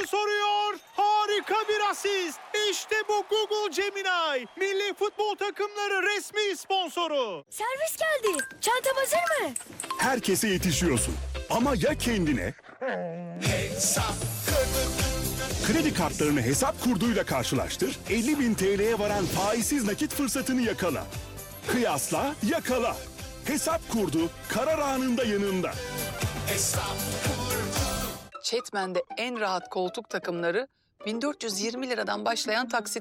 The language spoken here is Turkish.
soruyor. Harika bir asist. İşte bu Google Gemini. Milli futbol takımları resmi sponsoru. Servis geldi. Çantam hazır mı? Herkese yetişiyorsun. Ama ya kendine? Kredi kartlarını hesap kurduyla karşılaştır. 50.000 TL'ye varan faizsiz nakit fırsatını yakala. Kıyasla, yakala. Hesap kurdu, karar anında yanında. Chatman'de en rahat koltuk takımları 1420 liradan başlayan taksit